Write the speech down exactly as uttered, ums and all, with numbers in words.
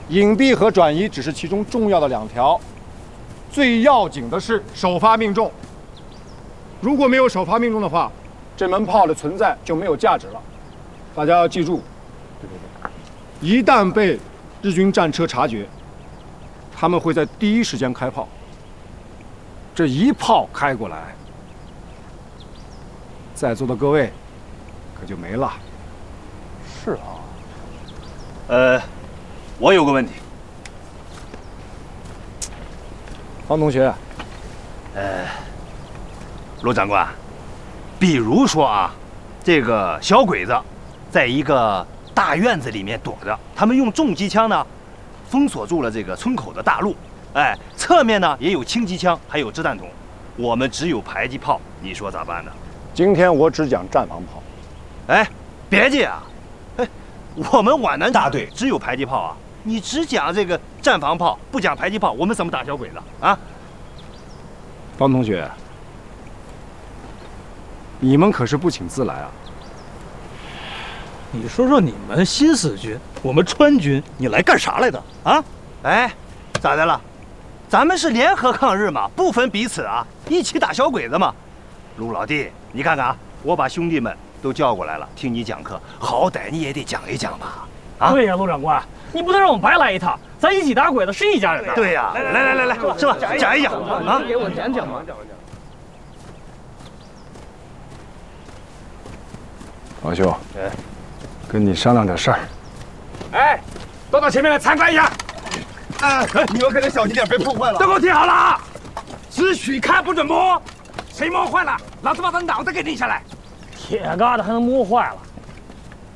隐蔽和转移只是其中重要的两条，最要紧的是首发命中。如果没有首发命中的话，这门炮的存在就没有价值了。大家要记住，一旦被日军战车察觉，他们会在第一时间开炮。这一炮开过来，在座的各位可就没了。 是啊。 呃，我有个问题。 方同学， 呃，罗长官，比如说啊，这个小鬼子在一个大院子里面躲着，他们用重机枪呢封锁住了这个村口的大路，哎，侧面呢也有轻机枪，还有掷弹筒，我们只有迫击炮，你说咋办呢？ 今天我只讲战防炮。 哎，别介啊！哎，我们皖南大队只有迫击炮啊，你只讲这个战防炮，不讲迫击炮，我们怎么打小鬼子啊？ 方同学，你们可是不请自来啊！ 你说说你们新四军，我们川军，你来干啥来的啊？ 哎，咋的了？咱们是联合抗日嘛，不分彼此啊，一起打小鬼子嘛。陆老弟，你看看啊，我把兄弟们都叫过来了，听你讲课，好歹你也得讲一讲吧？啊， 对呀，陆长官，你不能让我们白来一趟，咱一起打鬼子是一家人的。 对呀，来来来来，是吧？讲一讲啊， 给我讲讲嘛。 老兄，哎，跟你商量点事儿。 哎，都到前面来参观一下。 哎，你们可得小心点，别破坏了。 都给我听好了啊！只许看不准摸，谁摸坏了，老子把他脑袋给拧下来。铁疙瘩还能摸坏了？